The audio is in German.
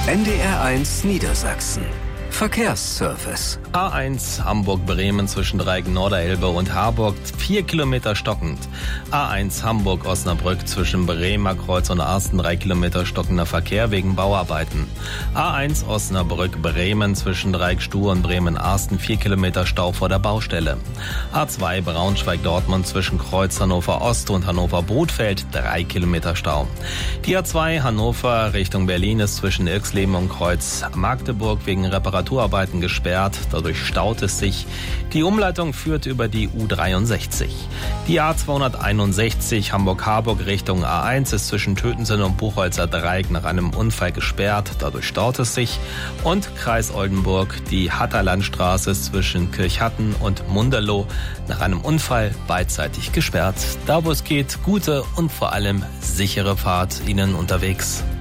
NDR1 Niedersachsen. Verkehrsservice. A1 Hamburg-Bremen zwischen Dreieck-Norderelbe und Harburg 4 Kilometer stockend. A1 Hamburg-Osnabrück zwischen Bremer Kreuz und Arsten 3 Kilometer stockender Verkehr wegen Bauarbeiten. A1 Osnabrück-Bremen zwischen Dreieck-Stuhr und Bremen-Arsten 4 Kilometer Stau vor der Baustelle. A2 Braunschweig-Dortmund zwischen Kreuz Hannover-Ost und Hannover-Bothfeld 3 Kilometer Stau. Die A2 Hannover Richtung Berlin ist zwischen Ilksleben und Kreuz Magdeburg wegen Reparaturarbeiten gesperrt. Dadurch staut es sich. Die Umleitung führt über die U63. Die A261 Hamburg-Harburg Richtung A1 ist zwischen Tötensen und Buchholzer Dreieck nach einem Unfall gesperrt. Dadurch staut es sich. Und Kreis Oldenburg, die Hatterlandstraße ist zwischen Kirchhatten und Munderloh nach einem Unfall beidseitig gesperrt. Da wo es geht, gute und vor allem sichere Fahrt Ihnen unterwegs.